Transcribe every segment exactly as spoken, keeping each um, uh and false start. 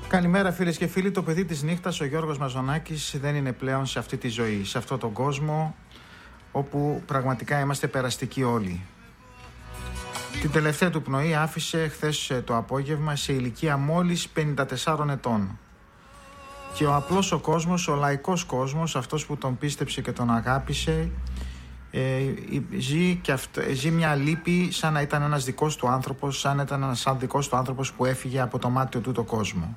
Καλημέρα φίλες και φίλοι. Το παιδί της νύχτας, ο Γιώργος Μαζονάκης, δεν είναι πλέον σε αυτή τη ζωή, σε αυτόν τον κόσμο όπου πραγματικά είμαστε περαστικοί όλοι. Την τελευταία του πνοή άφησε χθες το απόγευμα σε ηλικία μόλις πενήντα τεσσάρων ετών. Και ο απλός ο κόσμος, ο λαϊκός κόσμος, αυτός που τον πίστεψε και τον αγάπησε, ε, ζει, και αυτό, ζει μια λύπη σαν να ήταν ένας δικός του άνθρωπος, σαν να ήταν ένας δικός του άνθρωπος που έφυγε από το μάτιο του το κόσμο.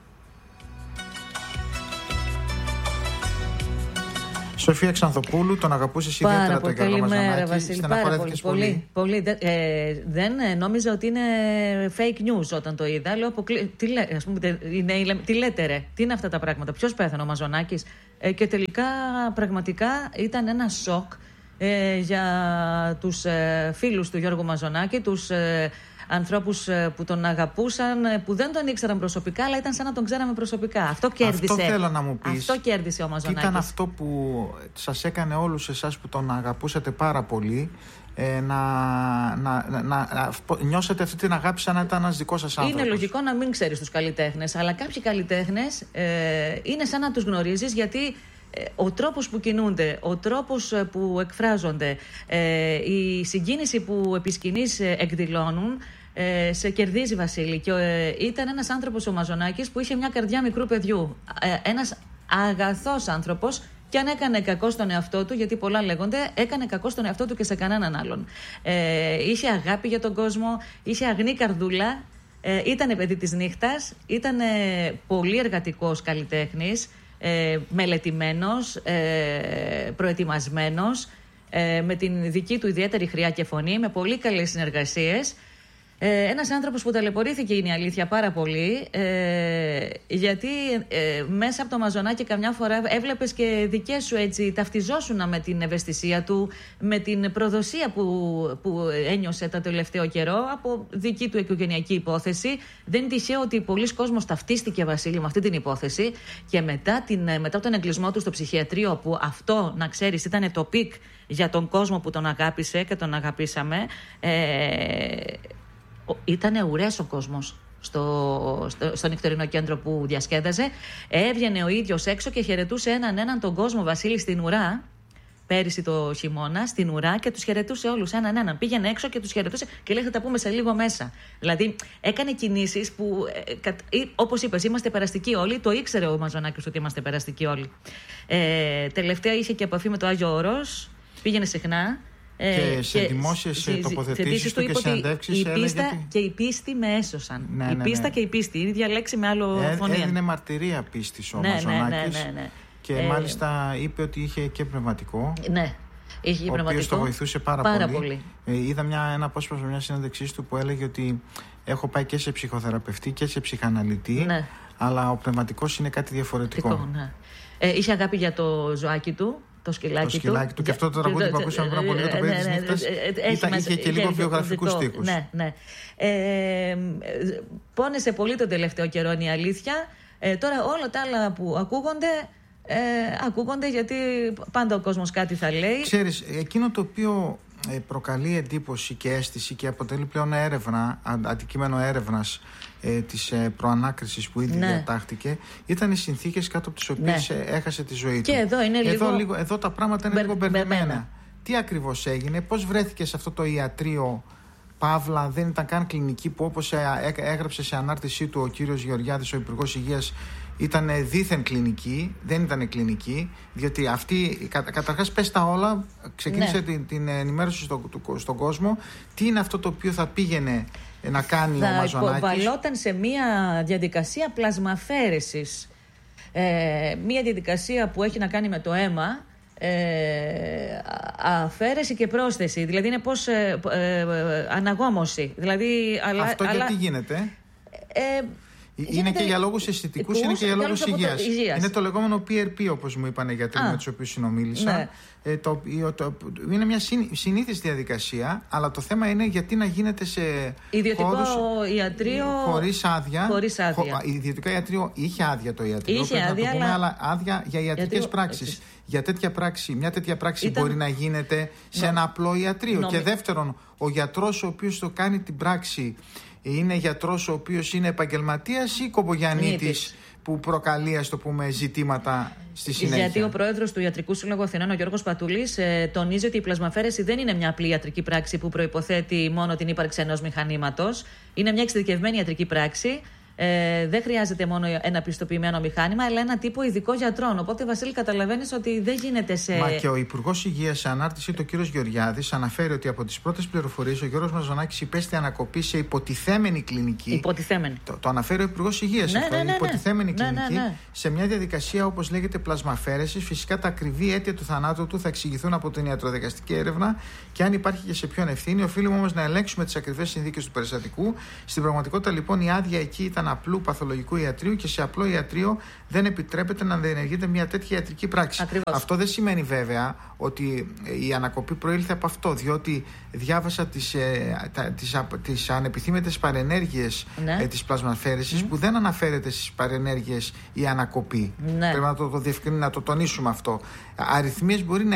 Σοφία Ξανθοπούλου, τον αγαπούσες ιδιαίτερα τον Γιώργο Μαζονάκη? Βασίλη, πάρα πολύ, πολύ, πολύ. Ε, δεν νόμιζα ότι είναι fake news όταν το είδα. Λέω, αποκλει... τι, λέ, ας πούμε, είναι, τι λέτε ρε, τι είναι αυτά τα πράγματα, ποιος πέθανε, ο Μαζονάκης? Ε, και τελικά πραγματικά ήταν ένα σοκ ε, για τους ε, φίλους του Γιώργου Μαζονάκη, τους ε, ανθρώπους που τον αγαπούσαν, που δεν τον ήξεραν προσωπικά, αλλά ήταν σαν να τον ξέραμε προσωπικά. Αυτό κέρδισε. Αυτό θέλω να μου πεις. Αυτό κέρδισε ο Μαζονάκης. Τι ήταν αυτό που σας έκανε όλους εσάς που τον αγαπούσατε πάρα πολύ ε, να, να, να, να, να νιώσετε αυτή την αγάπη σαν να ήταν ένας δικός σας άνθρωπος? Είναι λογικό να μην ξέρεις τους καλλιτέχνες, αλλά κάποιοι καλλιτέχνες ε, είναι σαν να τους γνωρίζεις, γιατί ο τρόπος που κινούνται, ο τρόπος που εκφράζονται, ε, η συγκίνηση που επί σκηνής εκδηλώνουν, ε, σε κερδίζει, Βασίλη. Και ε, ήταν ένας άνθρωπος ο Μαζονάκης που είχε μια καρδιά μικρού παιδιού. Ε, ένας αγαθός άνθρωπος, και αν έκανε κακό στον εαυτό του, γιατί πολλά λέγονται, έκανε κακό στον εαυτό του και σε κανέναν άλλον. Ε, είχε αγάπη για τον κόσμο, είχε αγνή καρδούλα, ε, ήτανε παιδί της νύχτας, ήτανε πολύ εργατικός καλλιτέχνης. Ε, μελετημένος, ε, προετοιμασμένος, ε, με την δική του ιδιαίτερη χρειά και φωνή, με πολύ καλές συνεργασίες. Ε, ένας άνθρωπος που ταλαιπωρήθηκε, είναι η αλήθεια, πάρα πολύ, ε, γιατί ε, μέσα από το Μαζονάκη καμιά φορά έβλεπες και δικές σου, έτσι, ταυτιζόσουνα με την ευαισθησία του, με την προδοσία που, που ένιωσε τα τελευταίο καιρό από δική του οικογενειακή υπόθεση. Δεν είναι τυχαίο ότι πολλοί κόσμος ταυτίστηκε, Βασίλη, με αυτή την υπόθεση, και μετά, την, μετά τον εγκλισμό του στο ψυχιατρίο, που αυτό, να ξέρεις, ήταν το πικ για τον κόσμο που τον αγάπησε και τον αγαπήσαμε. Ε, Ήτανε ουρές ο κόσμος στο, στο, στο νυχτερινό κέντρο που διασκέδαζε. Έβγαινε ο ίδιος έξω και χαιρετούσε έναν έναν τον κόσμο, Βασίλη, στην ουρά. Πέρυσι το χειμώνα, στην ουρά, και τους χαιρετούσε όλους έναν έναν. Πήγαινε έξω και τους χαιρετούσε και λέει: θα τα πούμε σε λίγο μέσα. Δηλαδή, έκανε κινήσεις που, ε, όπως είπες, είμαστε περαστικοί όλοι. Το ήξερε ο Μαζονάκης ότι είμαστε περαστικοί όλοι. Ε, τελευταία είχε και επαφή με το Άγιο Όρος. Πήγαινε συχνά. Και ε, σε και δημόσιες τοποθετήσεις του και συνεντεύξεις η πίστα γιατί... και η πίστη με έσωσαν. Ναι, η ναι, πίστα ναι. και η πίστη, η ίδια λέξη με άλλο ε, φωνή. Έδινε μαρτυρία πίστης ο ναι, Μαζονάκης, ναι, ναι, ναι. και ε, μάλιστα είπε ότι είχε και πνευματικό. Ναι, είχε ο οποίος το βοηθούσε πάρα, πάρα πολύ. πολύ. Ε, είδα μια, ένα απόσπασμα μια συνέντευξής του που έλεγε ότι έχω πάει και σε ψυχοθεραπευτή και σε ψυχαναλυτή, ναι, αλλά ο πνευματικός είναι κάτι διαφορετικό. Τικό, ναι. ε, είχε αγάπη για το ζωάκι του. Το σκυλάκι, το σκυλάκι του. του. Και αυτό το τραγούδι που ακούσαμε πριν από λίγο, το παιδί της νύχτας, είχε και λίγο βιογραφικούς στίχους. Ναι, ναι. Ε, πόνεσε πολύ τον τελευταίο καιρό, είναι η αλήθεια. Ε, τώρα όλα τα άλλα που ακούγονται, ε, ακούγονται γιατί πάντα ο κόσμος κάτι θα λέει. Ξέρεις, εκείνο το οποίο προκαλεί εντύπωση και αίσθηση και αποτελεί πλέον έρευνα, αντικείμενο έρευνας ε, της ε, προανάκρισης που ήδη, ναι, διατάχθηκε, ήταν οι συνθήκες κάτω από τις οποίες, ναι, έχασε τη ζωή του. Και εδώ είναι εδώ, λίγο... λίγο... Εδώ τα πράγματα είναι Μπερ... λίγο μπερδεμένα. μπερδεμένα. Τι ακριβώς έγινε, πώς βρέθηκε σε αυτό το ιατρείο, παύλα, δεν ήταν καν κλινική, που όπως έγραψε σε ανάρτησή του ο κύριος Γεωργιάδης, ο Υπουργός Υγείας, ήταν δήθεν κλινική, δεν ήταν κλινική, διότι αυτή, κα, καταρχάς πες τα όλα, ξεκίνησε, ναι, την, την ενημέρωση στο, το, στον κόσμο, τι είναι αυτό το οποίο θα πήγαινε να κάνει θα ο Μαζονάκης. Θα υποβαλόταν σε μια διαδικασία πλασμαφέρεσης, ε, μια διαδικασία που έχει να κάνει με το αίμα, ε, αφαίρεση και πρόσθεση, δηλαδή είναι πώς ε, ε, ε, αναγόμωση. Δηλαδή, αλλά, αυτό αλλά, γιατί γίνεται? Ε, Είναι γίνεται... και για λόγους αισθητικούς, είναι και για λόγους υγείας. υγείας. Είναι το λεγόμενο πι αρ πι, όπως μου είπαν οι γιατροί με τους οποίους συνομίλησα. Ναι. Ε, το, το, το, είναι μια συνήθις διαδικασία, αλλά το θέμα είναι γιατί να γίνεται σε ιδιωτικό χώρους ιατρείο χωρίς άδεια. Χωρίς άδεια. Χω, ιδιωτικό ιατρείο είχε άδεια το ιατρείο, είχε πρέπει άδεια, να το πούμε, αλλά... αλλά άδεια για ιατρικές ιατρείο... πράξεις. Για τέτοια πράξη, μια τέτοια πράξη Ήταν... μπορεί να γίνεται σε Νο... ένα απλό ιατρείο. Νομι... Και δεύτερον, ο γιατρός ο οποίος το κάνει την πράξη είναι γιατρός ο οποίος είναι επαγγελματίας ή κομπογιαννίτης που προκαλεί, ας το πούμε, ζητήματα στη συνέχεια. Γιατί ο πρόεδρος του Ιατρικού Σύλλογου Αθηνών, ο Γιώργος Πατούλης, ε, τονίζει ότι η πλασμαφαίρεση δεν είναι μια απλή ιατρική πράξη που προϋποθέτει μόνο την ύπαρξη ενός μηχανήματος. Είναι μια εξειδικευμένη ιατρική πράξη. Ε, δεν χρειάζεται μόνο ένα πιστοποιημένο μηχάνημα, αλλά ένα τύπο ειδικό γιατρών. Οπότε, Βασίλη, καταλαβαίνεις ότι δεν γίνεται σε. Μα και ο Υπουργός Υγείας, σε ανάρτηση του κ. Γεωργιάδης, αναφέρει ότι από τις πρώτες πληροφορίες ο Γιώργος Μαζονάκης υπέστη ανακοπή σε υποτιθέμενη κλινική. Υποτιθέμενη. Το, το αναφέρει ο Υπουργός Υγείας. Ναι, αυτό. ναι, ναι, ναι. Υποτιθέμενη ναι, κλινική ναι, ναι. σε μια διαδικασία, όπως λέγεται, πλασμαφέρεσης. Φυσικά τα ακριβή αίτια του θανάτου του θα εξηγηθούν από την ιατροδικαστική έρευνα και αν υπάρχει και σε ποιον ευθύνη. Οφείλουμε όμως να ελέγξουμε τις ακριβές συνθήκες του περιστατικού. Στην πραγματικότητα, λοιπόν, η άδεια εκεί ήταν απλού παθολογικού ιατρίου και σε απλό ιατρείο δεν επιτρέπεται να διενεργείται μια τέτοια ιατρική πράξη. Ακριβώς. Αυτό δεν σημαίνει βέβαια ότι η ανακοπή προήλθε από αυτό, διότι διάβασα τις, ε, τα, τις, α, τις ανεπιθύμητες παρενέργειες ναι. ε, της πλασμαφέρεσης mm. που δεν αναφέρεται στις παρενέργειες η ανακοπή. Ναι. Πρέπει να το, το διευκρινίσουμε, να το τονίσουμε αυτό. Αριθμίες μπορεί να